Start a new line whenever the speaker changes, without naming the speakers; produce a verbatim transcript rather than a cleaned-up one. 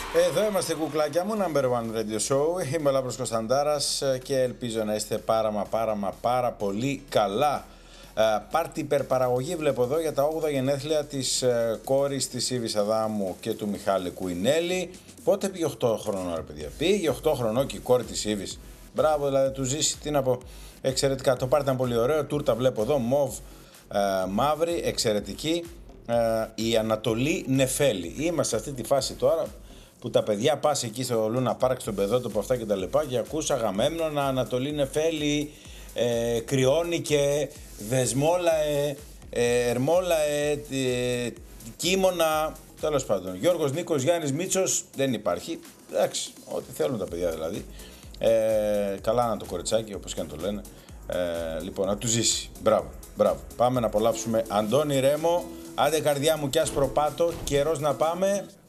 Εδώ είμαστε, κουκλάκια μου, Number One Radio Show. Είμαι ο Λάμπρος Κωνσταντάρας και ελπίζω να είστε πάρα μα πάρα μα πάρα πολύ καλά. Πάρτι υπερπαραγωγή βλέπω εδώ για τα όγδοα γενέθλια της κόρης της Ήβης Αδάμου και του Μιχάλη Κουινέλη. Πότε πήγε οκτώ χρονών, ρε παιδιά? Πήγε οκτώ χρονών και η κόρη της Ήβης. Μπράβο, δηλαδή του ζήσει, τι να πω, εξαιρετικά. Το πάρτι ήταν πολύ ωραίο, τούρτα βλέπω εδώ, μοβ, ε, μαύρη, εξαιρετική. Ε, η Ανατολή Νεφέλη. Είμαστε σε αυτή τη φάση τώρα που τα παιδιά πας εκεί στο Λούνα Πάρκ, στον Πεδότοπο, αυτά και τα λοιπά, και ακούς Αγαμέμνονα, Ανατολή Νεφέλη, ε, Κρυώνικε, Δεσμόλαε, ε, Ερμόλαε, ε, Κίμωνα, τέλος πάντων. Γιώργος Νίκος, Γιάννης Μίτσος, δεν υπάρχει. Εντάξει, ό,τι θέλουν τα παιδιά δηλαδή. Ε, καλά να το κοριτσάκι, όπως και να το λένε. Ε, λοιπόν, να του ζήσει. Μπράβο, μπράβο. Πάμε να απολαύσουμε Αντώνη Ρέμο. Άντε καρδιά μου κι άσπρο πάτο, καιρός να πάμε.